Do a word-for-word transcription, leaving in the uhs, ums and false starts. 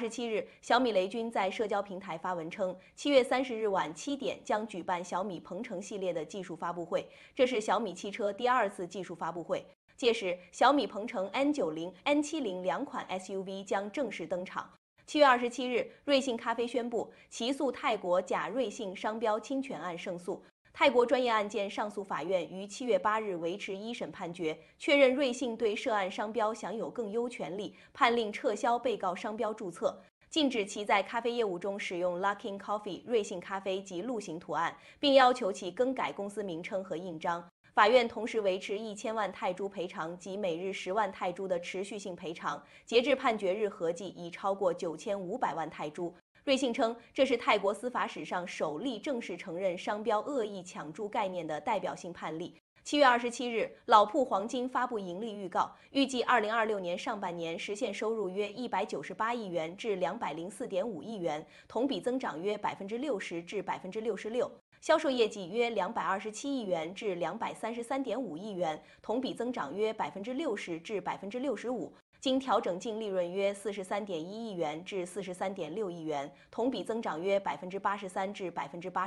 十七日，小米雷军在社交平台发文称，七月三十日晚七点将举办小米鹏程系列的技术发布会，这是小米汽车第二次技术发布会。届时，小米鹏程 N 九十、N 七十两款 S U V 将正式登场。七月二十七日，瑞幸咖啡宣布起诉泰国假瑞幸商标侵权案胜诉。泰国专业案件上诉法院于七月八日维持一审判决，确认瑞幸对涉案商标享有更优权利，判令撤销被告商标注册，禁止其在咖啡业务中使用 Luckin Coffee 瑞幸咖啡及鹿形图案，并要求其更改公司名称和印章。法院同时维持一千万泰铢赔偿及每日十万泰铢的持续性赔偿，截至判决日合计已超过九千五百万泰铢。瑞幸称，这是泰国司法史上首例正式承认商标恶意抢注概念的代表性判例。七月二十七日，老铺黄金发布盈利预告，预计二零二六年上半年实现收入约一百九十八亿元至两百零四点五亿元，同比增长约百分之六十至百分之六十六。销售业绩约两百二十七亿元至两百三十三点五亿元，同比增长约百分之六十至百分之六十五。经调整净利润约四十三点一亿元至四十三点六亿元，同比增长约百分之八十三至百分之八。